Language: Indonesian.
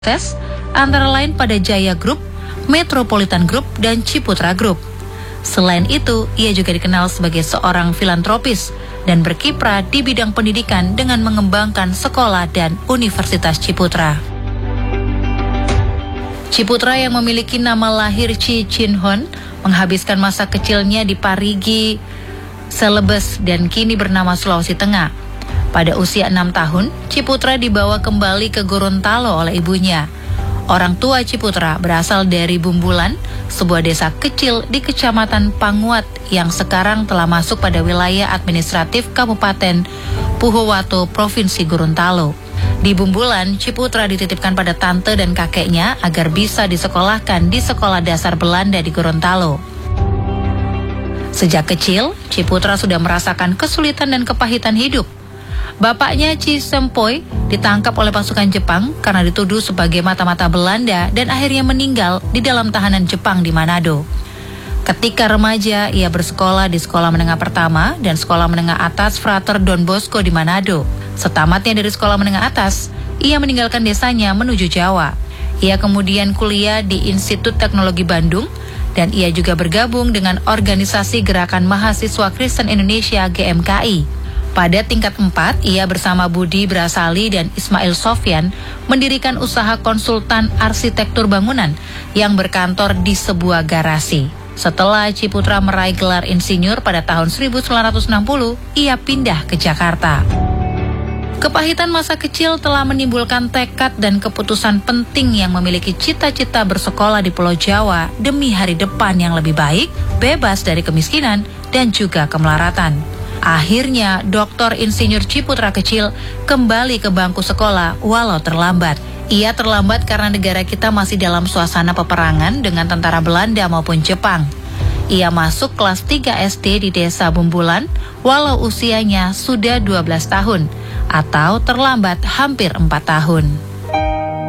tes antara lain pada Jaya Group, Metropolitan Group, dan Ciputra Group. Selain itu, ia juga dikenal sebagai seorang filantropis dan berkiprah di bidang pendidikan dengan mengembangkan sekolah dan Universitas Ciputra. Ciputra yang memiliki nama lahir Chi Chin Hon menghabiskan masa kecilnya di Parigi, Celebes, dan kini bernama Sulawesi Tengah. Pada usia 6 tahun, Ciputra dibawa kembali ke Gorontalo oleh ibunya. Orang tua Ciputra berasal dari Bumbulan, sebuah desa kecil di Kecamatan Panguat yang sekarang telah masuk pada wilayah administratif Kabupaten Puhowato, Provinsi Gorontalo. Di Bumbulan, Ciputra dititipkan pada tante dan kakeknya agar bisa disekolahkan di sekolah dasar Belanda di Gorontalo. Sejak kecil, Ciputra sudah merasakan kesulitan dan kepahitan hidup. Bapaknya Chi Sempoy ditangkap oleh pasukan Jepang karena dituduh sebagai mata-mata Belanda dan akhirnya meninggal di dalam tahanan Jepang di Manado. Ketika remaja, ia bersekolah di sekolah menengah pertama dan sekolah menengah atas Frater Don Bosco di Manado. Setamatnya dari sekolah menengah atas, ia meninggalkan desanya menuju Jawa. Ia kemudian kuliah di Institut Teknologi Bandung dan ia juga bergabung dengan Organisasi Gerakan Mahasiswa Kristen Indonesia GMKI. Pada tingkat 4, ia bersama Budi Brasali dan Ismail Sofyan mendirikan usaha konsultan arsitektur bangunan yang berkantor di sebuah garasi. Setelah Ciputra meraih gelar insinyur pada tahun 1960, ia pindah ke Jakarta. Kepahitan masa kecil telah menimbulkan tekad dan keputusan penting yang memiliki cita-cita bersekolah di Pulau Jawa demi hari depan yang lebih baik, bebas dari kemiskinan dan juga kemelaratan. Akhirnya, Dr. Insinyur Ciputra kecil kembali ke bangku sekolah walau terlambat. Ia terlambat karena negara kita masih dalam suasana peperangan dengan tentara Belanda maupun Jepang. Ia masuk kelas 3 SD di Desa Bumbulan walau usianya sudah 12 tahun atau terlambat hampir 4 tahun.